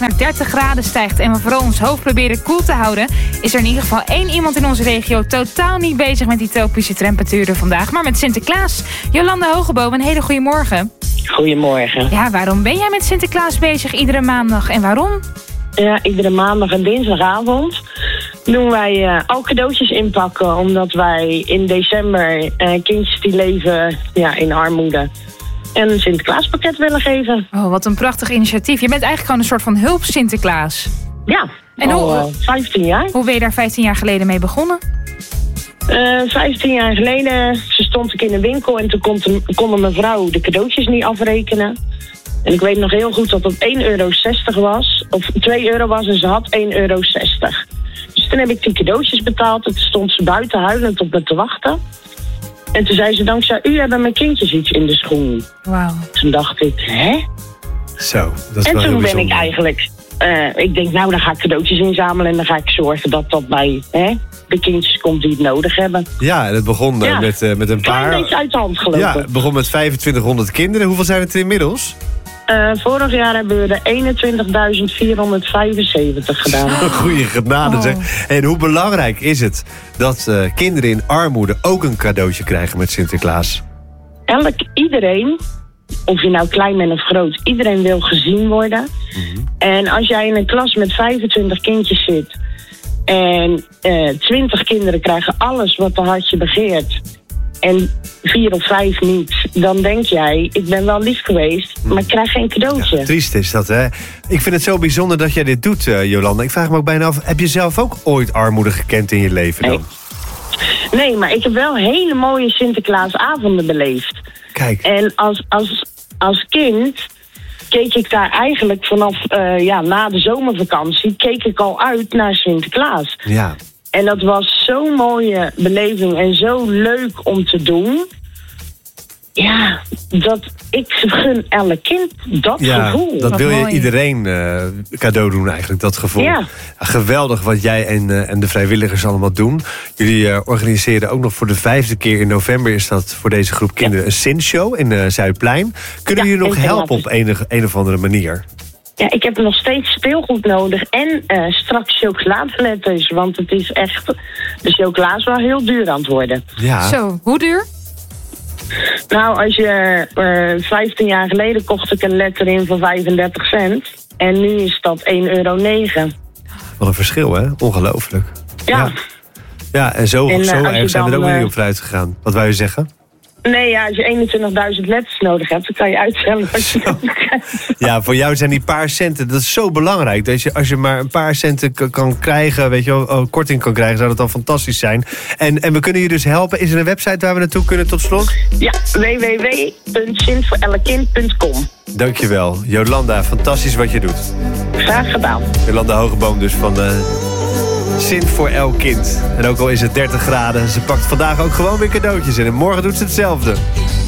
naar 30 graden stijgt en we vooral ons hoofd proberen koel te houden, is er in ieder geval 1 iemand in onze regio totaal niet bezig met die tropische temperaturen vandaag, maar met Sinterklaas. Jolanda Hogeboom, een hele goede morgen. Goedemorgen. Ja, waarom ben jij met Sinterklaas bezig iedere maandag en waarom? Ja, iedere maandag en dinsdagavond doen wij al cadeautjes inpakken, omdat wij in december kindjes die leven in armoede een Sinterklaaspakket willen geven. Oh, wat een prachtig initiatief. Je bent eigenlijk gewoon een soort van hulp Sinterklaas. Ja, en al 15 jaar. Hoe ben je daar 15 jaar geleden mee begonnen? 15 jaar geleden stond ik in de winkel en toen kon een mevrouw de cadeautjes niet afrekenen. En ik weet nog heel goed dat het €1,60 was, of €2 was en ze had €1,60. Dus toen heb ik die cadeautjes betaald en toen stond ze buiten huilend op me te wachten. En toen zei ze, dankzij u hebben mijn kindjes iets in de schoen. Wauw. Toen dacht ik, hè? Zo, dat is en wel toen heel ben ik bijzonder. eigenlijk, ik denk nou dan ga ik cadeautjes inzamelen en dan ga ik zorgen dat dat bij de kindjes komt die het nodig hebben. Ja, en het begon met een paar... Klein beetje uit de hand gelopen. Ja, het begon met 2500 kinderen. Hoeveel zijn het er inmiddels? Vorig jaar hebben we er 21.475 gedaan. Goeie genade zeg. En hoe belangrijk is het dat kinderen in armoede ook een cadeautje krijgen met Sinterklaas? Iedereen, of je nou klein bent of groot, iedereen wil gezien worden. Mm-hmm. En als jij in een klas met 25 kindjes zit en 20 kinderen krijgen alles wat de hartje begeert en 4 of 5 niet, dan denk jij, ik ben wel lief geweest, maar ik krijg geen cadeautje. Ja, triest is dat, hè? Ik vind het zo bijzonder dat jij dit doet, Jolanda. Ik vraag me ook bijna af, heb je zelf ook ooit armoede gekend in je leven dan? Nee, maar ik heb wel hele mooie Sinterklaasavonden beleefd. Kijk. En als kind keek ik daar eigenlijk vanaf na de zomervakantie keek ik al uit naar Sinterklaas. Ja. En dat was zo'n mooie beleving en zo leuk om te doen. Ja, dat ik gun elk kind dat gevoel. Dat wil je mooi. iedereen cadeau doen eigenlijk, dat gevoel. Ja. Geweldig wat jij en de vrijwilligers allemaal doen. Jullie organiseren ook nog voor de 5e keer in november... is dat voor deze groep kinderen een Sint-show in Zuidplein. Kunnen jullie nog helpen op een of andere manier? Ja, ik heb nog steeds speelgoed nodig en straks chocoladeletters. Want het is echt, de chocola is wel heel duur aan het worden. Ja. Zo, hoe duur? Nou, als je 15 jaar geleden kocht ik een letter in voor 35 cent. En nu is dat €1,09. Wat een verschil, hè? Ongelooflijk. Ja. Ja, en zo als erg je zijn we er dan, ook niet op vooruit gegaan. Wat wou je zeggen? Nee, ja, als je 21.000 letters nodig hebt, dan kan je uitstellen wat je nodig hebt. Ja, voor jou zijn die paar centen, dat is zo belangrijk. Dat als je maar een paar centen kan krijgen, weet je wel, korting kan krijgen, zou dat dan fantastisch zijn. En we kunnen je dus helpen. Is er een website waar we naartoe kunnen tot slot? Ja, www.sintvoorellekind.com. Dankjewel. Jolanda, fantastisch wat je doet. Graag gedaan. Jolanda Hogeboom dus van Sint voor elk kind. En ook al is het 30 graden, ze pakt vandaag ook gewoon weer cadeautjes in. En morgen doet ze hetzelfde.